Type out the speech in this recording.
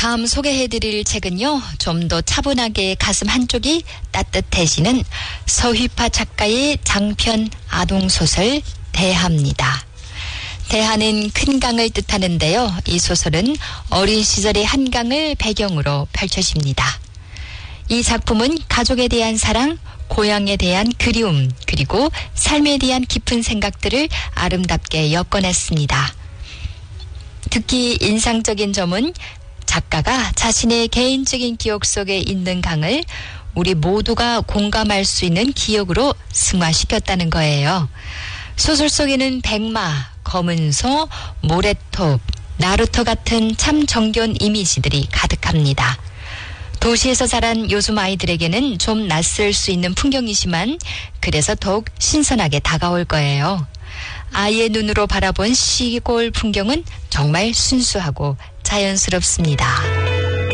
다음 소개해드릴 책은요, 좀 더 차분하게 가슴 한쪽이 따뜻해지는 서휘파 작가의 장편 아동소설 대하입니다. 대하는 큰 강을 뜻하는데요. 이 소설은 어린 시절의 한강을 배경으로 펼쳐집니다. 이 작품은 가족에 대한 사랑, 고향에 대한 그리움, 그리고 삶에 대한 깊은 생각들을 아름답게 엮어냈습니다. 특히 인상적인 점은 작가가 자신의 개인적인 기억 속에 있는 강을 우리 모두가 공감할 수 있는 기억으로 승화시켰다는 거예요. 소설 속에는 백마, 검은 소, 모래톱, 나루토 같은 참 정겨운 이미지들이 가득합니다. 도시에서 자란 요즘 아이들에게는 좀 낯설 수 있는 풍경이지만 그래서 더욱 신선하게 다가올 거예요. 아이의 눈으로 바라본 시골 풍경은 정말 순수하고 자연스럽습니다.